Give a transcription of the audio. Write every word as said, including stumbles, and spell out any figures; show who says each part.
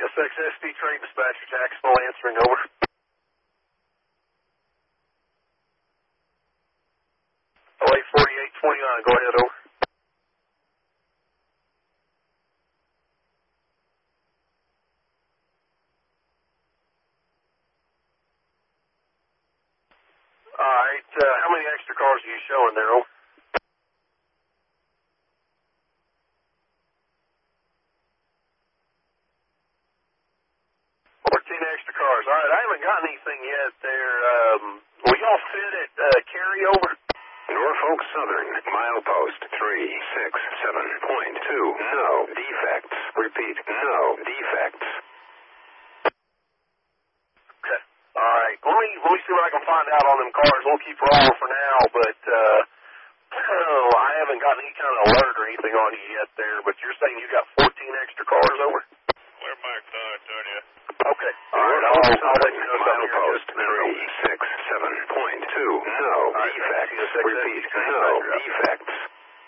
Speaker 1: S X S D train dispatcher, Jacksonville answering, over. oh eight forty-eight twenty-nine, go ahead, over. Alright, uh, how many extra cars are you showing there, over? fourteen extra cars. Alright, I haven't got anything yet there. Um, will y'all fit at uh, carryover?
Speaker 2: Norfolk Southern, milepost three six seven point two. No defects. Repeat, no defects.
Speaker 1: Okay. Alright, let me, let me see what I can find out on them cars. We'll keep rolling for now, but uh, oh, I haven't got any kind of alert or anything on you yet there, but you're saying you got fourteen extra cars, over?
Speaker 3: We're marked on it, Antonio.
Speaker 1: Okay. Alright, I'll, I'll let you know something here.
Speaker 2: Milepost three six seven point two. No defects. Repeat, no defects.